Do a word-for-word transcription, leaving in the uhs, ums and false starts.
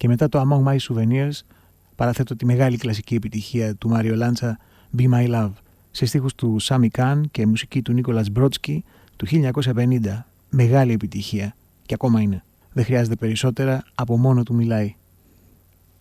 Και μετά το Among My Souvenirs παραθέτω τη μεγάλη κλασική επιτυχία του Μάριο Λάντσα Be My Love σε στίχους του Σάμι Καν και μουσική του Νίκολας Μπρότσκι του χίλια εννιακόσια πενήντα. Μεγάλη επιτυχία και ακόμα είναι. Δεν χρειάζεται περισσότερα, από μόνο του μιλάει.